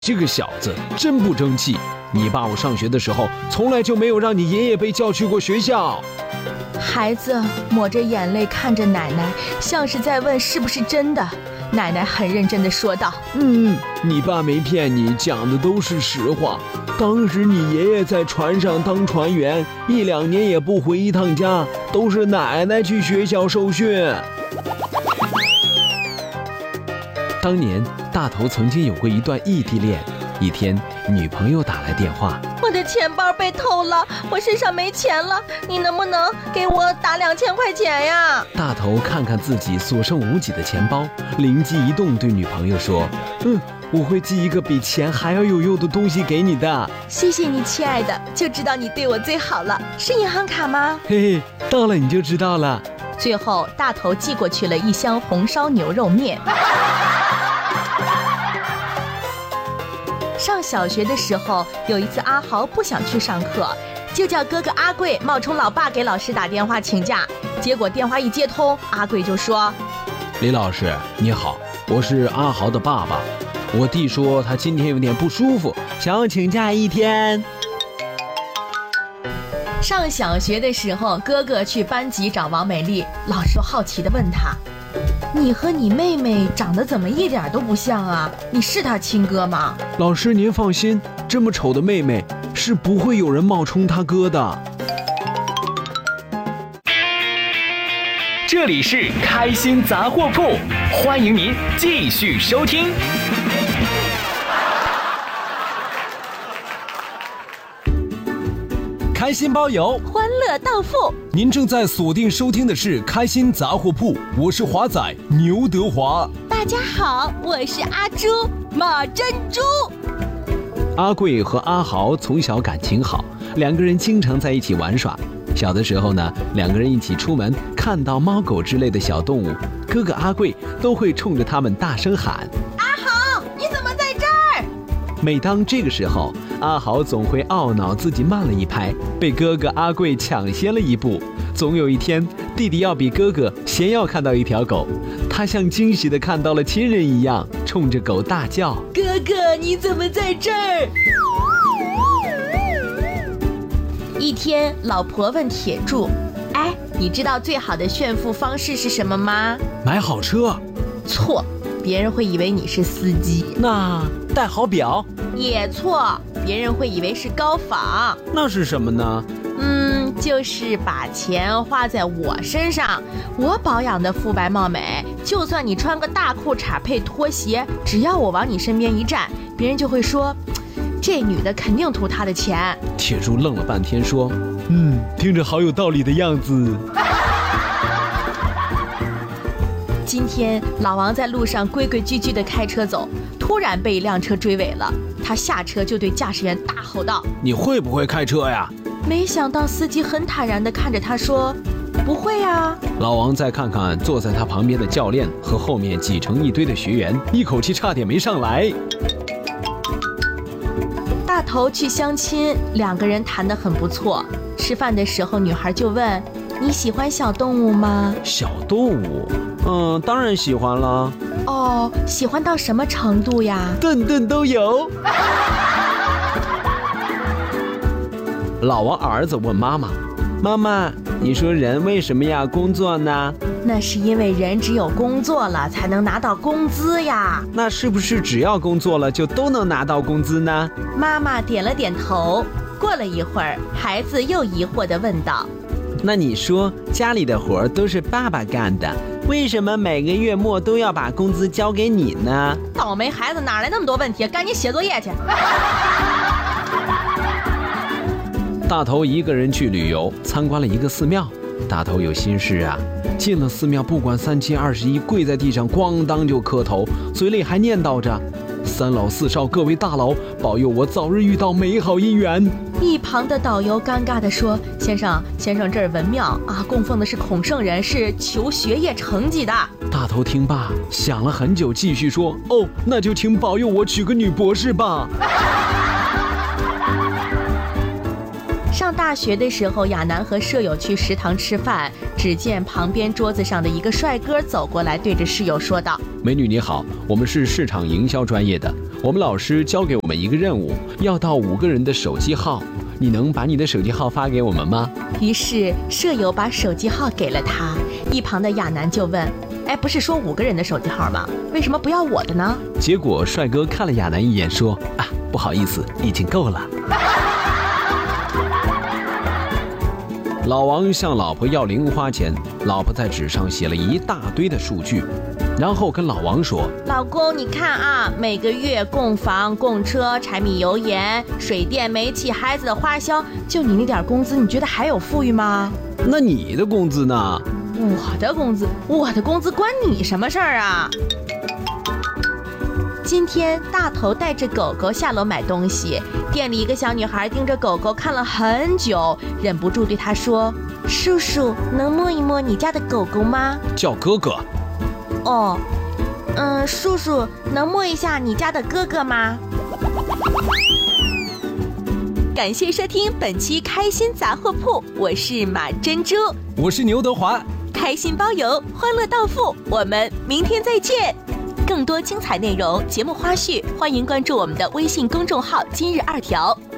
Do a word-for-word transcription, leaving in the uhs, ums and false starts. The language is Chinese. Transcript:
这个小子真不争气，你爸我上学的时候从来就没有让你爷爷被叫去过学校。 孩子抹着眼泪看着奶奶，像是在问是不是真的。奶奶很认真地说道： 嗯，你爸没骗你，讲的都是实话。当时你爷爷在船上当船员，一两年也不回一趟家，都是奶奶去学校受训。当年大头曾经有过一段异地恋，一天女朋友打来电话， 我的钱包被偷了，我身上没钱了，你能不能给我打两千块钱呀？ 大头看看自己所剩无几的钱包，灵机一动对女朋友说，嗯，我会寄一个比钱还要有用的东西给你的。 谢谢你亲爱的，就知道你对我最好了。是银行卡吗？ 嘿嘿，到了你就知道了。 最后大头寄过去了一箱红烧牛肉面。上小学的时候，有一次阿豪不想去上课，就叫哥哥阿贵冒充老爸给老师打电话请假。结果电话一接通，阿贵就说： 李老师你好，我是阿豪的爸爸，我弟说他今天有点不舒服，想要请假一天。 上小学的时候，哥哥去班级找王美丽，老师好奇地问他：你和你妹妹长得怎么一点都不像啊？你是她亲哥吗？ 老师您放心，这么丑的妹妹是不会有人冒充她哥的。 这里是开心杂货铺，欢迎您继续收听。 开心包邮， 欢乐到付。 您正在锁定收听的是开心杂货铺，我是华仔牛德华。 大家好，我是阿朱马珍珠。 阿贵和阿豪从小感情好，两个人经常在一起玩耍。小的时候呢，两个人一起出门，看到猫狗之类的小动物，哥哥阿贵都会冲着他们大声喊： 阿豪，你怎么在这儿？ 每当这个时候，阿豪总会懊恼自己慢了一拍，被哥哥阿贵抢先了一步。总有一天，弟弟要比哥哥先要看到一条狗，他像惊喜地看到了亲人一样，冲着狗大叫： 哥哥，你怎么在这儿？一天，老婆问铁柱：哎，你知道最好的炫富方式是什么吗？ 买好车。 错，别人会以为你是司机。 那戴好表。 也错，别人会以为是高仿。 那是什么呢？ 嗯，就是把钱花在我身上，我保养的肤白貌美，就算你穿个大裤衩配拖鞋，只要我往你身边一站，别人就会说，这女的肯定图她的钱。 铁柱愣了半天说，嗯，听着好有道理的样子。 今天老王在路上规规矩矩地开车走，突然被一辆车追尾了，他下车就对驾驶员大吼道： 你会不会开车呀？ 没想到司机很坦然地看着他说：不会啊。 老王再看看坐在他旁边的教练和后面挤成一堆的学员，一口气差点没上来。 大头去相亲，两个人谈得很不错。吃饭的时候，女孩就问：你喜欢小动物吗？ 小动物？嗯，当然喜欢了。 哦，喜欢到什么程度呀？ 顿顿都有。老王儿子问妈妈：妈妈，你说人为什么要工作呢？ 那是因为人只有工作了才能拿到工资呀。 那是不是只要工作了就都能拿到工资呢？ 妈妈点了点头。过了一会儿，孩子又疑惑地问道： 那你说家里的活都是爸爸干的，为什么每个月末都要把工资交给你呢？ 倒霉孩子哪来那么多问题？赶紧写作业去。 大头一个人去旅游，参观了一个寺庙。大头有心事啊，进了寺庙不管三七二十一，跪在地上咣当就磕头，嘴里还念叨着：三老四少各位大佬，保佑我早日遇到美好姻缘。 一旁的导游尴尬地说：先生先生，这儿文庙啊，供奉的是孔圣人，是求学业成绩的。 大头听罢想了很久，继续说：哦，那就请保佑我娶个女博士吧。 上大学的时候，亚楠和舍友去食堂吃饭，只见旁边桌子上的一个帅哥走过来，对着室友说道： 美女你好，我们是市场营销专业的， 我们老师交给我们一个任务，要到五个人的手机号，你能把你的手机号发给我们吗？ 于是舍友把手机号给了他，一旁的亚楠就问，哎，不是说五个人的手机号吗？为什么不要我的呢？ 结果帅哥看了亚楠一眼说，啊，不好意思，已经够了。老王向老婆要零花钱，老婆在纸上写了一大堆的数据，然后跟老王说， 老公，你看啊，每个月供房、供车、柴米油盐、水电煤气、孩子的花销，就你那点工资，你觉得还有富裕吗？ 那你的工资呢？ 我的工资，我的工资关你什么事儿啊？今天大头带着狗狗下楼买东西，店里一个小女孩盯着狗狗看了很久，忍不住对她说，叔叔，能摸一摸你家的狗狗吗？ 叫哥哥。 哦，嗯，叔叔，能摸一下你家的哥哥吗？感谢收听本期开心杂货铺，我是马珍珠， 我是牛德华， 开心包邮，欢乐到付，我们明天再见。更多精彩内容、节目花絮，欢迎关注我们的微信公众号“今日二条”。